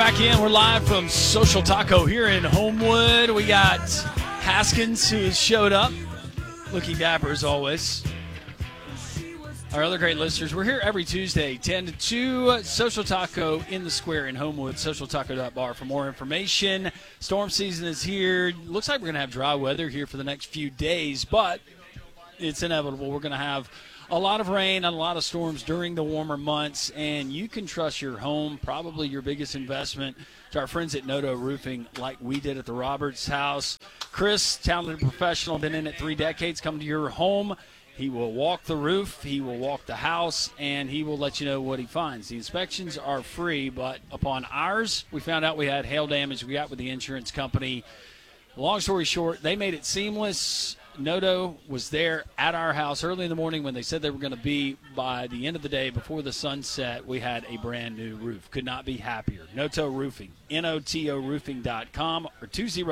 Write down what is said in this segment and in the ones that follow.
back in. We're live from Social Taco here in Homewood. We got Haskins, who has showed up, looking dapper as always. Our other great listeners, we're here every Tuesday, 10 to 2, Social Taco in the Square in Homewood, socialtaco.bar for more information. Storm season is here. Looks like we're going to have dry weather here for the next few days, but it's inevitable. We're going to have a lot of rain and a lot of storms during the warmer months, and you can trust your home, probably your biggest investment, to our friends at Noto Roofing, like we did at the Roberts house. Chris, talented professional, been in it 3 decades, come to your home. He will walk the roof, he will walk the house, and he will let you know what he finds. The inspections are free, but upon ours, we found out we had hail damage we got with the insurance company. Long story short, they made it seamless. Noto was there at our house early in the morning when they said they were going to be. By the end of the day, before the sun set, we had a brand new roof. Could not be happier. Noto Roofing, NOTOroofing.com or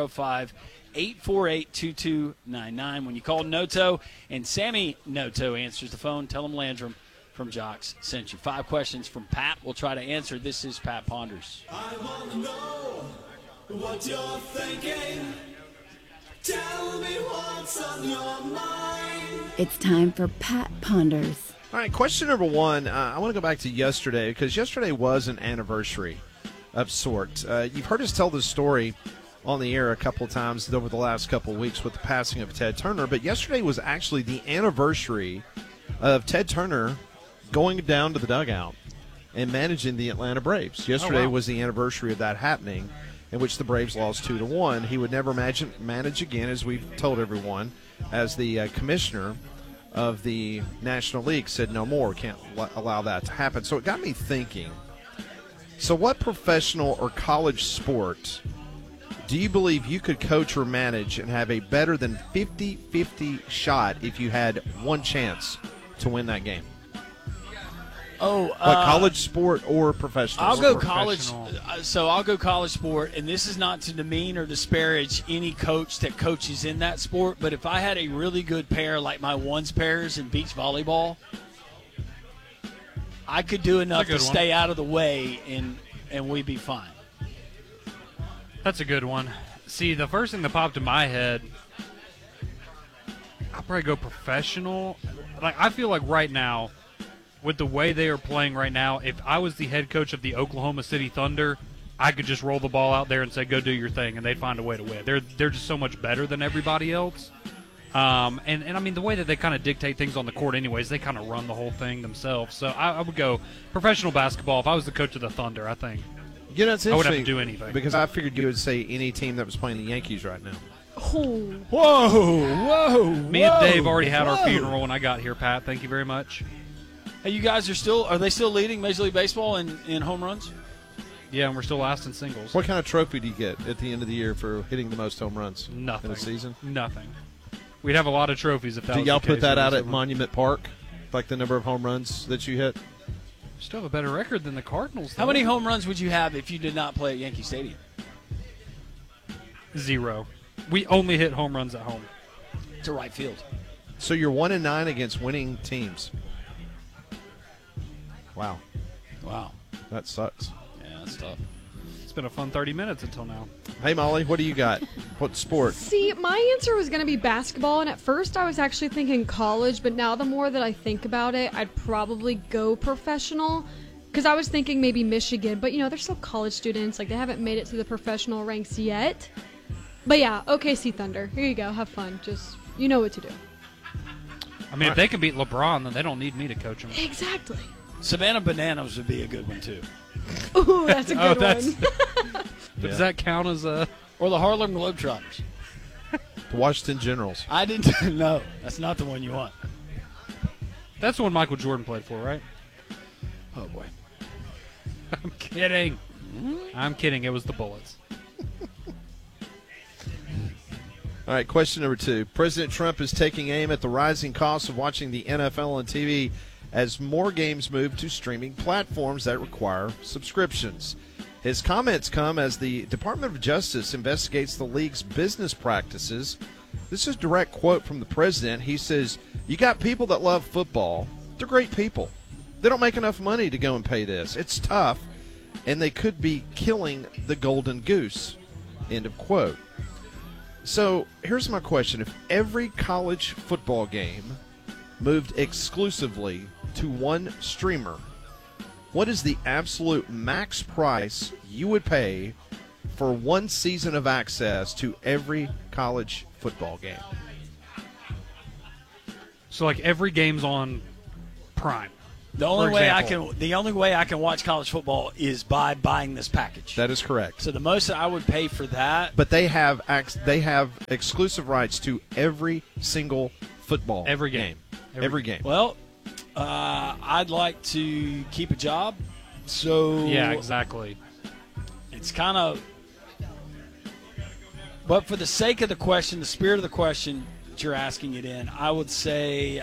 205-848-2299. When you call Noto and Sammy Noto answers the phone, tell him Landrum from Jocks sent you. 5 questions from Pat. We'll try to answer. This is Pat Ponders. I want to know what you're thinking. Tell me what's on your mind. It's time for Pat Ponders. All right, question number 1. I want to go back to yesterday because yesterday was an anniversary of sorts. You've heard us tell this story on the air a couple of times over the last couple of weeks with the passing of Ted Turner, but yesterday was actually the anniversary of Ted Turner going down to the dugout and managing the Atlanta Braves. Yesterday was the anniversary of that happening, in which the Braves lost 2-1. He would never manage again, as we've told everyone, as the commissioner of the National League said no more. We can't allow that to happen. So it got me thinking, so what professional or college sport do you believe you could coach or manage and have a better than 50-50 shot if you had one chance to win that game? College sport or professional? I'll go college. So I'll go college sport, and this is not to demean or disparage any coach that coaches in that sport, but if I had a really good pair like my ones pairs in beach volleyball, I could do enough to stay out of the way, and we'd be fine. That's a good one. See, the first thing that popped in my head, I'll probably go professional. Like, I feel like right now, with the way they are playing right now, if I was the head coach of the Oklahoma City Thunder, I could just roll the ball out there and say, go do your thing, and they'd find a way to win. They're just so much better than everybody else. And I mean, the way that they kind of dictate things on the court anyways, they kind of run the whole thing themselves. So I would go professional basketball. If I was the coach of the Thunder, I think You know, it's I interesting. wouldn't have to do anything. Because I figured you would say any team that was playing the Yankees right now. Whoa. Me and Dave already had our funeral when I got here, Pat. Thank you very much. Hey, you guys are they still leading Major League Baseball in home runs? Yeah, and we're still last in singles. What kind of trophy do you get at the end of the year for hitting the most home runs Nothing. in a season? Nothing. We'd have a lot of trophies if that Do was y'all the put case. that out at Monument Park? Like the number of home runs that you hit? Still have a better record than the Cardinals, though. How many home runs would you have if you did not play at Yankee Stadium? 0. We only hit home runs at home. To right field. So you're 1-9 against winning teams. Wow. That sucks. Yeah, that's tough. It's been a fun 30 minutes until now. Hey, Molly, what do you got? What sport? See, my answer was going to be basketball, and at first I was actually thinking college, but now the more that I think about it, I'd probably go professional, because I was thinking maybe Michigan, but, they're still college students. Like, they haven't made it to the professional ranks yet. But, yeah, OKC Thunder. Here you go. Have fun. Just, you know what to do. I mean, if they can beat LeBron, then they don't need me to coach them. Exactly. Savannah Bananas would be a good one, too. Ooh, that's a good one. But does that count as a... Or the Harlem Globetrotters. The Washington Generals. I didn't know. That's not the one you want. That's the one Michael Jordan played for, right? Oh, boy. I'm kidding. I'm kidding. It was the Bullets. All right, question number 2. President Trump is taking aim at the rising cost of watching the NFL on TV as more games move to streaming platforms that require subscriptions. His comments come as the Department of Justice investigates the league's business practices. This is a direct quote from the president. He says, "You got people that love football. They're great people. They don't make enough money to go and pay this. It's tough. and they could be killing the golden goose. End of quote. So here's my question. If every college football game moved exclusively to one streamer, what is the absolute max price you would pay for one season of access to every college football game? So like every game's on Prime. The only For way I can watch college football is by buying this package. That is correct. So the most that I would pay for that. But they have exclusive rights to every single football Every game. Every game. Well, I'd like to keep a job, so Yeah, exactly. it's kind of. But for the sake of the question, the spirit of the question that you're asking it in, I would say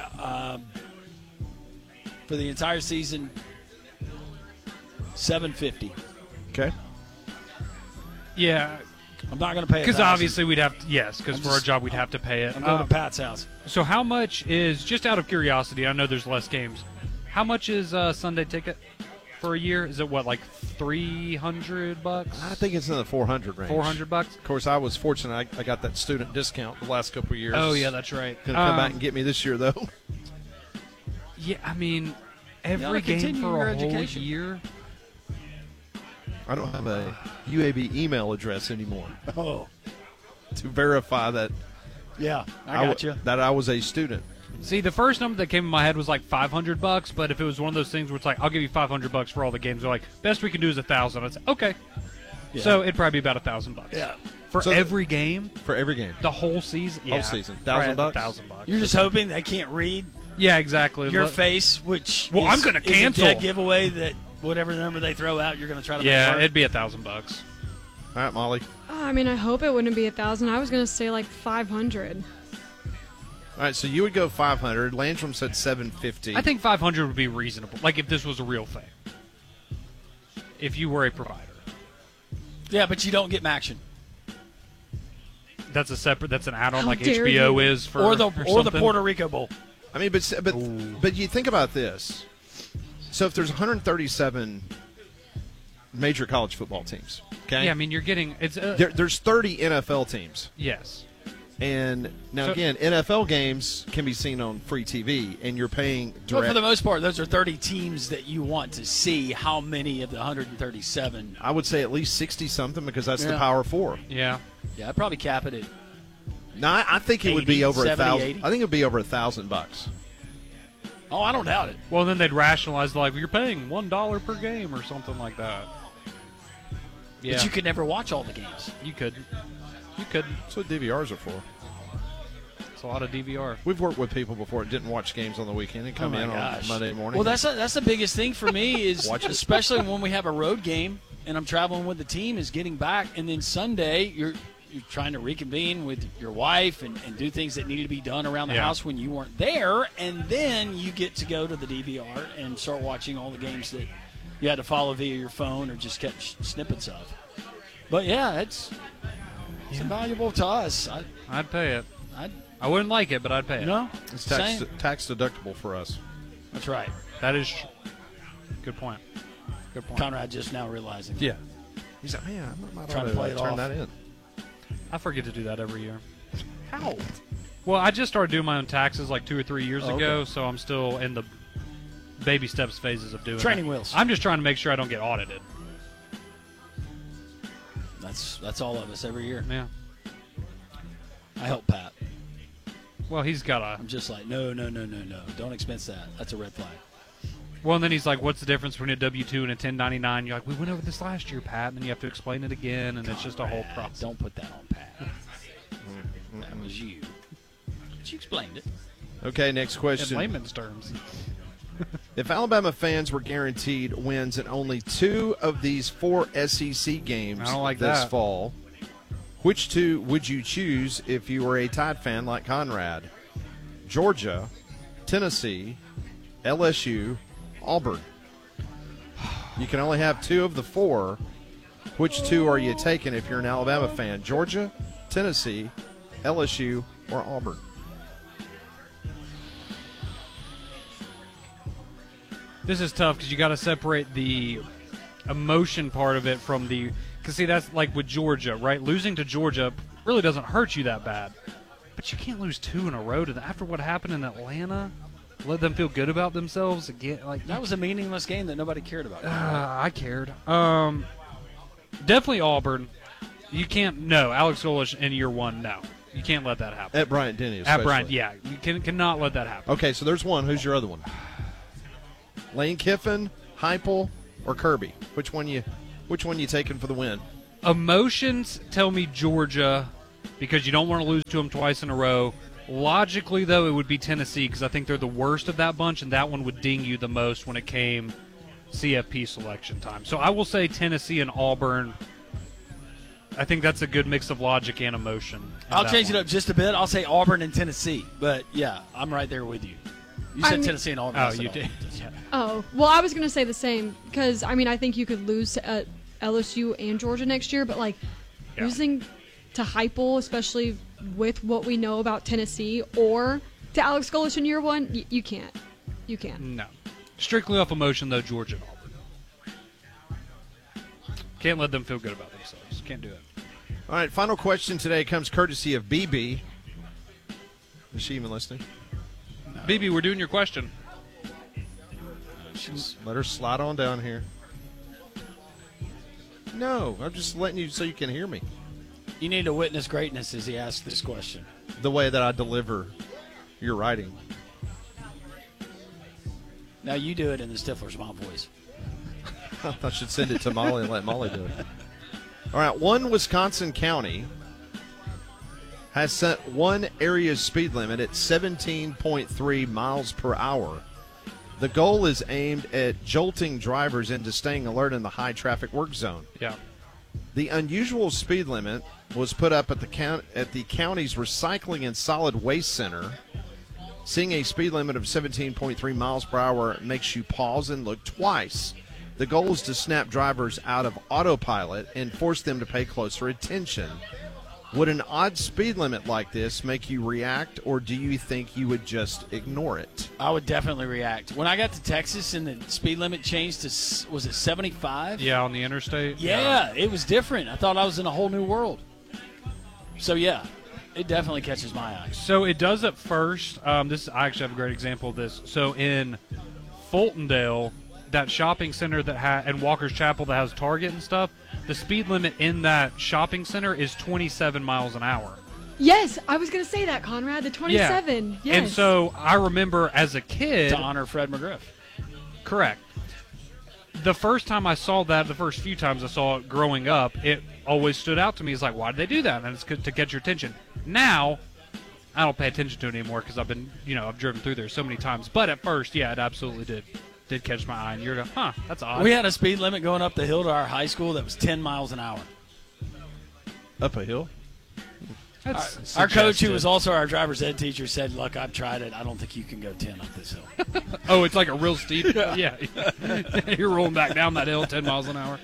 for the entire season, $750. Okay. Yeah, I'm not going to pay because $1,000. obviously we'd have to, yes, because I'm for our just- job we'd have to pay it. I'm going to Pat's house. So how much is, just out of curiosity, I know there's less games, how much is a Sunday ticket for a year? Is it what, like $300? I think it's in the 400 range. $400? Of course, I was fortunate. I got that student discount the last couple of years. Oh yeah, that's right. Going to come back and get me this year, though. Yeah, I mean, every gotta game continue for your a whole education. year. I don't have a UAB email address anymore Oh, to verify that yeah, I got you. that I was a student. See, the first number that came in my head was like $500, but if it was one of those things where it's like, I'll give you $500 for all the games, they're like, best we can do is $1,000. I'd say, okay. Yeah. So it'd probably be about $1,000. Yeah. For So every game, For every game. the whole season, Whole yeah, season. probably $1,000? $1,000. You're just hoping they can't read Yeah, exactly. your Look- face, which Well, is, I'm gonna is a cancel. dead giveaway that whatever number they throw out, you're going to try to Yeah, make work. it'd be $1,000. All right, Molly. I mean, I hope it wouldn't be 1,000. I was gonna say like 500. All right, so you would go 500. Landrum said 750. I think 500 would be reasonable. Like if this was a real thing. If you were a provider. Yeah, but you don't get Maction. That's an add-on How like dare HBO you. is for Or the something. Puerto Rico Bowl. I mean, but you think about this. So if there's 137 major college football teams, okay? Yeah, I mean you're getting it's There's 30 NFL teams. yes. And now, So- again, NFL games can be seen on free TV, and you're paying But direct. for the most part, those are 30 teams that you want to see. How many of the 137? I would say at least 60-something because that's the Yeah. Power Four. Yeah. Yeah, I'd probably cap it at. No, I think it would be 80, over 70, 1,000. 80. I think it would be over $1,000. Oh, I don't doubt it. Well, then they'd rationalize like you're paying $1 per game or something like that. Yeah, But you could never watch all the games. you could. You could. That's what DVRs are for. It's a lot of DVR. We've worked with people before that didn't watch games on the weekend and come Oh my in gosh. on Monday morning. Well, that's the biggest thing for me is Watch it. especially when we have a road game and I'm traveling with the team is getting back, and then Sunday you're trying to reconvene with your wife and do things that needed to be done around the Yeah. house when you weren't there, and then you get to go to the DVR and start watching all the games that you had to follow via your phone or just catch snippets of. But yeah, it's invaluable to us. I'd pay it. I I wouldn't like it, but I'd pay it. you know, it's same. tax deductible for us. That's right. That is good point. Good point. Conrad just now realizing. Yeah, He's like, man, I might Trying ought to play it turn off. that in. I forget to do that every year. How? Well, I just started doing my own taxes like 2 or 3 years Oh, ago, okay. so I'm still in the baby steps phases of doing Training it. wheels. I'm just trying to make sure I don't get audited. That's all of us every year. Yeah. I help Pat. Well, he's got a. I'm just like, no. Don't expense that. That's a red flag. Well, and then he's like, "What's the difference between a W-2 and a 1099?" You're like, "We went over this last year, Pat," and then you have to explain it again, and it's just a whole Pat, process. Don't put that on Pat. That was you. But you explained it. Okay, next In question. layman's terms. If Alabama fans were guaranteed wins in only 2 of these 4 SEC games I don't like this that. fall, which 2 would you choose if you were a Tide fan like Conrad? Georgia, Tennessee, LSU, Auburn. You can only have 2 of the 4. Which 2 are you taking if you're an Alabama fan? Georgia, Tennessee, LSU, or Auburn? This is tough because you got to separate the emotion part of it from the – because, see, that's like with Georgia, right? Losing to Georgia really doesn't hurt you that bad. But you can't lose 2 in a row. After what happened in Atlanta, let them feel good about themselves again. Like That was a meaningless game that nobody cared about. I cared. Definitely Auburn. You can't – no, Alex Golesh in year 1, no. You can't let that happen. At Bryant-Denny, At especially. Bryant, yeah. You cannot let that happen. Okay, so there's one. Who's your other one? Lane Kiffin, Heupel, or Kirby? Which one you taking for the win? Emotions tell me Georgia because you don't want to lose to them twice in a row. Logically, though, it would be Tennessee because I think they're the worst of that bunch, and that one would ding you the most when it came CFP selection time. So I will say Tennessee and Auburn. I think that's a good mix of logic and emotion. I'll change it up just a bit. I'll say Auburn and Tennessee. But, yeah, I'm right there with you. You said Tennessee and Auburn. Oh, I said you Auburn. did. Yeah. Oh, well, I was going to say the same because, I mean, I think you could lose to LSU and Georgia next year, but, like, Yeah. losing to Heupel, especially with what we know about Tennessee, or to Alex Golesh in year 1, you can't. You can't. No. Strictly off emotion, though, Georgia and Auburn. Can't let them feel good about themselves. Can't do it. All right, final question today comes courtesy of BB. Is she even listening? BB, we're doing your question. Let her slide on down here. No, I'm just letting you so you can hear me. You need to witness greatness as he asks this question. The way that I deliver your writing. Now you do it in the Stifler's mom voice. I should send it to Molly and let Molly do it. All right, one Wisconsin county has set one area's speed limit at 17.3 miles per hour. The goal is aimed at jolting drivers into staying alert in the high traffic work zone. Yeah. The unusual speed limit was put up at the county's Recycling and Solid Waste Center. Seeing a speed limit of 17.3 miles per hour makes you pause and look twice. The goal is to snap drivers out of autopilot and force them to pay closer attention. Would an odd speed limit like this make you react, or do you think you would just ignore it? I would definitely react. When I got to Texas and the speed limit changed to, was it 75? Yeah, on the interstate. Yeah, it was different. I thought I was in a whole new world. So, yeah, it definitely catches my eye. So it does at first. I actually have a great example of this. So in Fultondale, that shopping center and Walker's Chapel that has Target and stuff, the speed limit in that shopping center is 27 miles an hour. Yes, I was going to say that, Conrad. The 27. Yeah. Yes. And so I remember as a kid. To honor Fred McGriff. Correct. The first time I saw that, the first few times I saw it growing up, it always stood out to me. It's like, why did they do that? And it's to get your attention. Now, I don't pay attention to it anymore because I've been, I've driven through there so many times. But at first, yeah, it absolutely did catch my eye. And you're going, that's odd. We had a speed limit going up the hill to our high school that was 10 miles an hour. Up a hill? Our coach, who was also our driver's ed teacher, said, look, I've tried it. I don't think you can go 10 up this hill. Oh, it's like a real steep. Yeah. You're rolling back down that hill 10 miles an hour.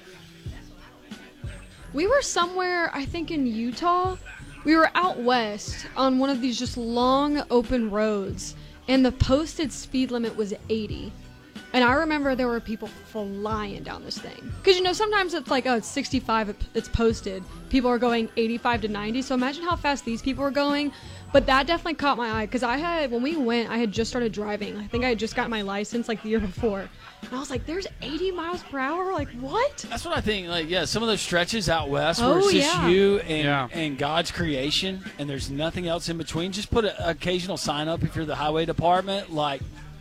We were somewhere, I think in Utah. We were out west on one of these just long open roads, and the posted speed limit was 80. And I remember there were people flying down this thing. Because, sometimes it's like, it's 65, it's posted. People are going 85 to 90. So imagine how fast these people were going. But that definitely caught my eye. Because when we went, I had just started driving. I think I had just got my license like the year before. And I was like, there's 80 miles per hour? Like, what? That's what I think. Like, yeah, some of those stretches out west where it's just yeah. you and God's creation, and there's nothing else in between. Just put an occasional sign up if you're the highway department, like,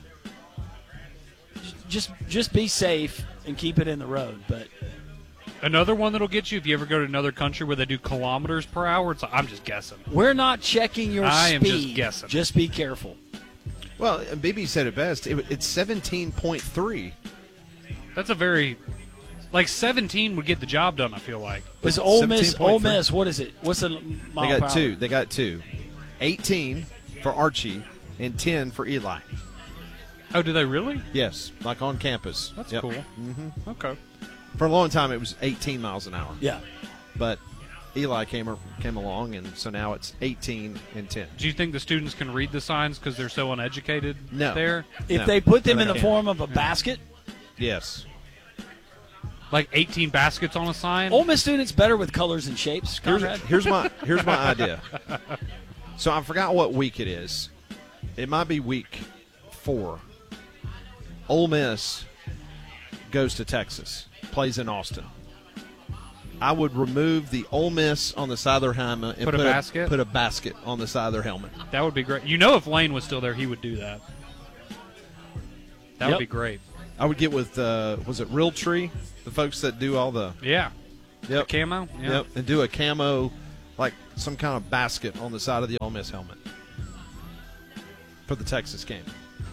just be safe and keep it in the road. But another one that'll get you if you ever go to another country where they do kilometers per hour. It's like, I'm just guessing. We're not checking your I speed. am just guessing. Just be careful. Well, BB said it best. It's 17.3. That's a very 17 would get the job done. I feel like. Is Ole Miss? 17.3. Ole Miss. What is it? What's the mile They per got hour? two. They got two. 18 for Archie and 10 for Eli. Oh, do they really? Yes, like on campus. That's Yep. cool. Mm-hmm. Okay. For a long time, it was 18 miles an hour. Yeah. But Eli came along, and so now it's 18 and 10. Do you think the students can read the signs because they're so uneducated? No. There. If No. they put them in No, the they form of a basket, Yes. like 18 baskets on a sign. Ole Miss students better with colors and shapes. Conrad. Here's my idea. So I forgot what week it is. It might be week 4. Ole Miss goes to Texas, plays in Austin. I would remove the Ole Miss on the side of their helmet and Put a basket on the side of their helmet. That would be great. You know, if Lane was still there, he would do that. That would be great. I would get with was it Realtree, the folks that do all the The camo. Yeah. Yep, and do a camo, like some kind of basket on the side of the Ole Miss helmet for the Texas game.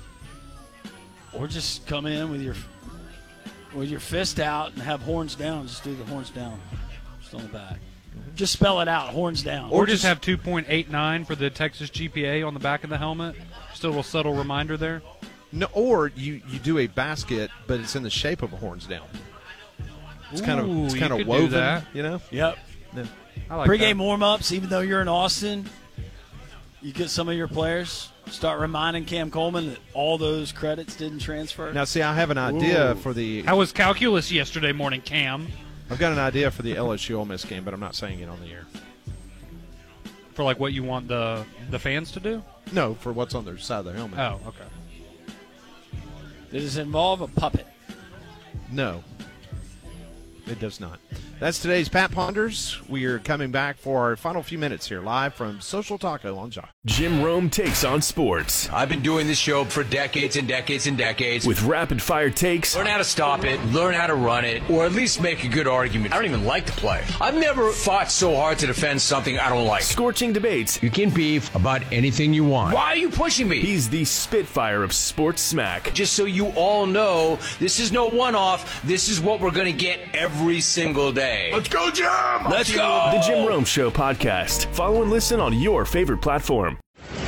Or just come in with your fist out and have horns down. Just do the horns down, just on the back. Just spell it out, horns down. Or just have 2.89 for the Texas GPA on the back of the helmet. Just a little subtle reminder there. No, or you do a basket, but it's in the shape of a horns down. It's kind of woven, that. you know. Yep. Yeah. I like Pre-game that. warm-ups, even though you're in Austin, you get some of your players, start reminding Cam Coleman that all those credits didn't transfer. Now, see, I have an idea for the. How was calculus yesterday morning, Cam? I've got an idea for the LSU Ole Miss game, but I'm not saying it on the air. For like what you want the fans to do? No, for what's on their side of their helmet. Oh, okay. Does it involve a puppet? No, it does not. That's today's Pat Ponders. We are coming back for our final few minutes here, live from Social Taco on Jock. Jim Rome takes on sports I've been doing this show for decades and decades and decades. with rapid-fire takes, Learn how to stop it, learn how to run it, or at least make a good argument. I don't even like the play. I've never fought so hard to defend something I don't like. scorching debates. You can beef about anything you want. Why are you pushing me? He's the Spitfire of sports smack. Just so you all know, this is no one-off. This is what we're going to get every single day. Let's go, Jim! Let's go! The Jim Rome Show podcast. Follow and listen on your favorite platform.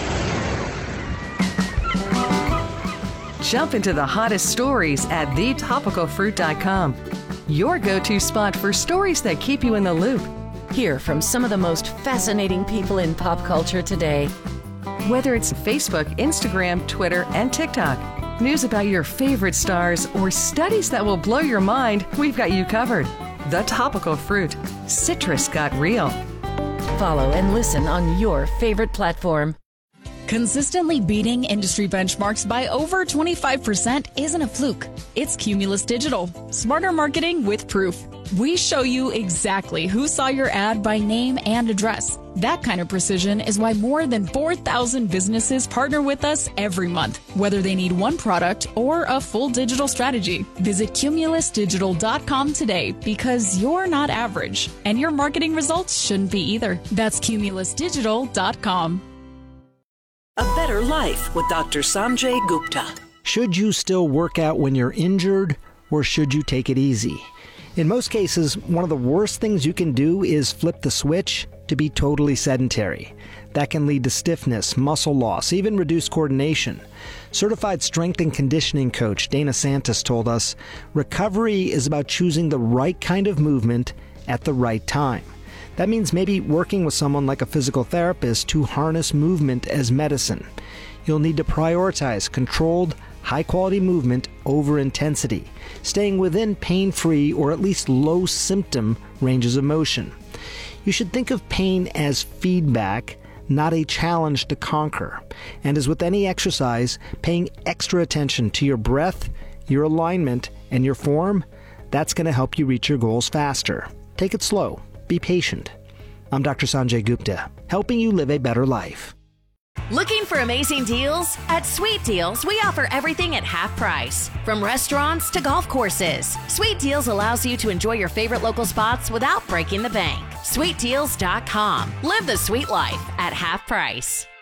Jump into the hottest stories at thetopicalfruit.com. Your go-to spot for stories that keep you in the loop. Hear from some of the most fascinating people in pop culture today. Whether it's Facebook, Instagram, Twitter, and TikTok, news about your favorite stars, or studies that will blow your mind, we've got you covered. The Topical Fruit. Citrus got real. Follow and listen on your favorite platform. Consistently beating industry benchmarks by over 25% isn't a fluke. It's Cumulus Digital. Smarter marketing with proof. We show you exactly who saw your ad by name and address. That kind of precision is why more than 4,000 businesses partner with us every month, whether they need one product or a full digital strategy. Visit cumulusdigital.com today because you're not average, and your marketing results shouldn't be either. That's cumulusdigital.com. A Better Life with Dr. Sanjay Gupta. Should you still work out when you're injured, or should you take it easy? In most cases, one of the worst things you can do is flip the switch to be totally sedentary. That can lead to stiffness, muscle loss, even reduced coordination. Certified strength and conditioning coach Dana Santos told us, recovery is about choosing the right kind of movement at the right time. That means maybe working with someone like a physical therapist to harness movement as medicine. You'll need to prioritize controlled, high-quality movement over intensity, staying within pain-free or at least low-symptom ranges of motion. You should think of pain as feedback, not a challenge to conquer. And as with any exercise, paying extra attention to your breath, your alignment, and your form, that's going to help you reach your goals faster. Take it slow. Be patient. I'm Dr. Sanjay Gupta, helping you live a better life. Looking for amazing deals? At Sweet Deals, we offer everything at half price. From restaurants to golf courses, Sweet Deals allows you to enjoy your favorite local spots without breaking the bank. SweetDeals.com. Live the sweet life at half price.